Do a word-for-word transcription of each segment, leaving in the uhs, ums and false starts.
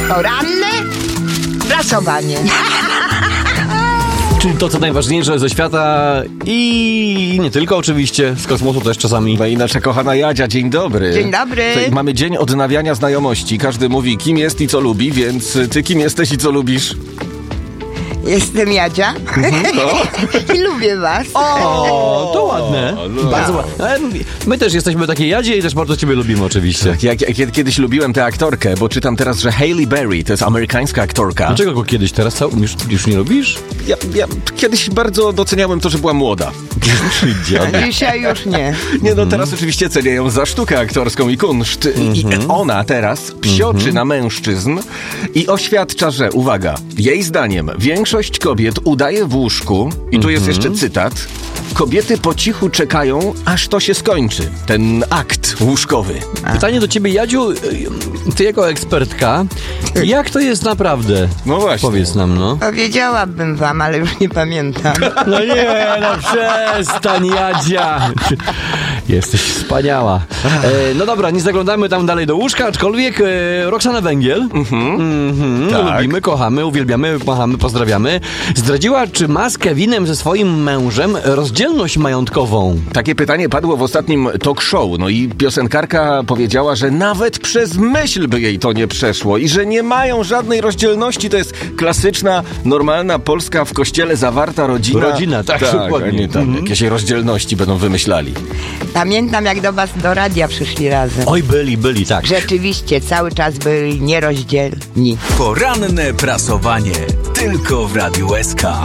Poranne prasowanie. Czyli to, co najważniejsze ze świata i nie tylko oczywiście, z kosmosu też czasami. No i nasza kochana Jadzia, dzień dobry. Dzień dobry. Tutaj mamy dzień odnawiania znajomości. Każdy mówi, kim jest i co lubi, więc ty kim jesteś i co lubisz? Jestem Jadzia i lubię was. O, to ładne. no. Bardzo ładne. Ale my też jesteśmy takie Jadzie i też bardzo ciebie lubimy oczywiście. Ja, ja, ja kiedyś lubiłem tę aktorkę, bo czytam teraz, że Halle Berry to jest amerykańska aktorka. Dlaczego go kiedyś, teraz cał, już, już nie lubisz? Ja, ja kiedyś bardzo doceniałem to, że była młoda. A dzisiaj już nie. Nie, no teraz oczywiście cenię ją za sztukę aktorską i kunszt. I ona teraz psioczy na mężczyzn i oświadcza, że, uwaga, jej zdaniem większość kobiet udaje w łóżku, i tu jest jeszcze cytat, kobiety po cichu czekają, aż to się skończy, ten akt łóżkowy. Pytanie do ciebie, Jadziu, ty jako ekspertka, jak to jest naprawdę? No właśnie. Powiedz nam, no. Powiedziałabym wam, ale już nie pamiętam. No nie, no przestań, Jadzia. Jesteś wspaniała. E, no dobra, nie zaglądamy tam dalej do łóżka, aczkolwiek e, Roxana Węgiel, mhm. Mhm, Tak. lubimy, kochamy, uwielbiamy, kochamy, pozdrawiamy, zdradziła, czy ma z Kevinem, ze swoim mężem, rozdzielność majątkową. Takie pytanie padło w ostatnim talk show, no i piosenkarka powiedziała, że nawet przez myśl by jej to nie przeszło i że nie mają żadnej rozdzielności. To jest klasyczna, normalna polska w kościele zawarta rodzina. Rodzina, tak, dokładnie. a nie tam Mhm. jakieś rozdzielności będą wymyślali. Pamiętam, jak do was do radia przyszli razem. Oj, byli, byli, tak. Rzeczywiście, cały czas byli nierozdzielni. Poranne prasowanie. Tylko w Radiu S K.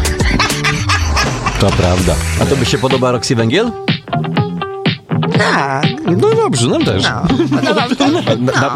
To prawda. A tobie się podoba Roxy Węgiel? Tak. No dobrze, nam też. No, podoba mi się. Na, na,